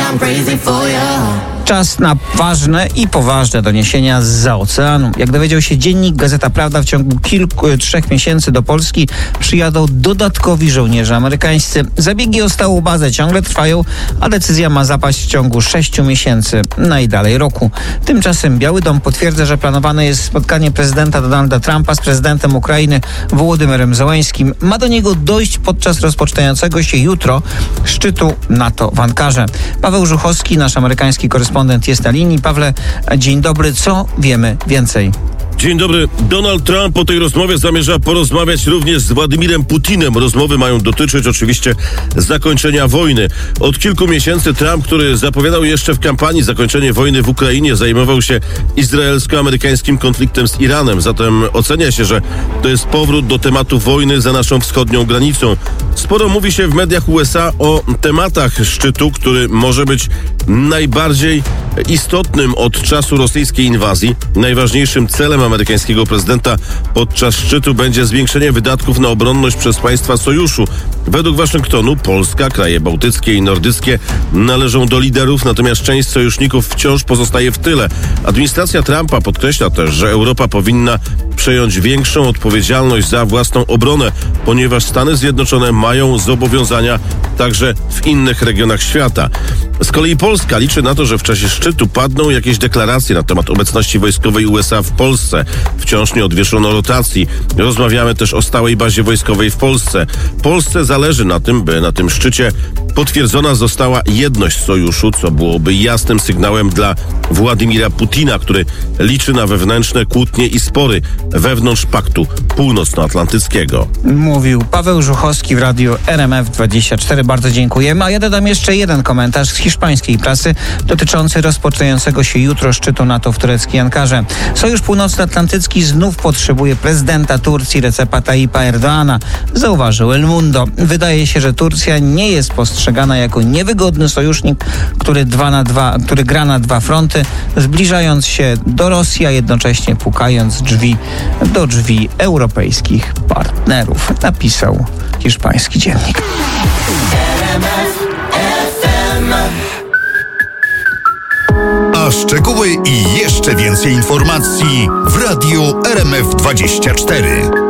Czas na ważne i poważne doniesienia zza oceanu. Jak dowiedział się dziennik Gazeta Prawda, w ciągu 3 miesięcy do Polski przyjadą dodatkowi żołnierze amerykańscy. Zabiegi o stałą bazę ciągle trwają, a decyzja ma zapaść w ciągu 6 miesięcy, najdalej roku. Tymczasem Biały Dom potwierdza, że planowane jest spotkanie prezydenta Donalda Trumpa z prezydentem Ukrainy Wołodymyrem Zełeńskim. Ma do niego dojść podczas rozpoczynającego się jutro szczytu NATO w Ankarze. Paweł Żuchowski, nasz amerykański korespondent, jest na linii. Pawle, dzień dobry. Co wiemy więcej? Dzień dobry. Donald Trump po tej rozmowie zamierza porozmawiać również z Władimirem Putinem. Rozmowy mają dotyczyć oczywiście zakończenia wojny. Od kilku miesięcy Trump, który zapowiadał jeszcze w kampanii zakończenie wojny w Ukrainie, zajmował się izraelsko-amerykańskim konfliktem z Iranem. Zatem ocenia się, że to jest powrót do tematu wojny za naszą wschodnią granicą. Sporo mówi się w mediach USA o tematach szczytu, który może być najbardziej istotnym od czasu rosyjskiej inwazji. Najważniejszym celem amerykańskiego prezydenta podczas szczytu będzie zwiększenie wydatków na obronność przez państwa sojuszu. Według Waszyngtonu Polska, kraje bałtyckie i nordyckie należą do liderów, natomiast część sojuszników wciąż pozostaje w tyle. Administracja Trumpa podkreśla też, że Europa powinna przejąć większą odpowiedzialność za własną obronę, ponieważ Stany Zjednoczone mają zobowiązania także w innych regionach świata. Z kolei Polska liczy na to, że w czasie szczytu padną jakieś deklaracje na temat obecności wojskowej USA w Polsce. Wciąż nie odwieszono rotacji. Rozmawiamy też o stałej bazie wojskowej w Polsce. Polsce zależy na tym, by na tym szczycie potwierdzona została jedność sojuszu, co byłoby jasnym sygnałem dla Władimira Putina, który liczy na wewnętrzne kłótnie i spory wewnątrz Paktu Północnoatlantyckiego. Mówił Paweł Żuchowski w radiu RMF24. Bardzo dziękujemy. A ja dodam jeszcze jeden komentarz z hiszpańskiej prasy dotyczący rozpoczynającego się jutro szczytu NATO w tureckiej Ankarze. Sojusz Północnoatlantycki znów potrzebuje prezydenta Turcji Recepa Tayyipa Erdoğana, zauważył El Mundo. Wydaje się, że Turcja nie jest postrzegana jako niewygodny sojusznik, który gra na dwa fronty, zbliżając się do Rosji, a jednocześnie pukając do drzwi europejskich partnerów, napisał hiszpański dziennik. A szczegóły i jeszcze więcej informacji w radiu RMF24.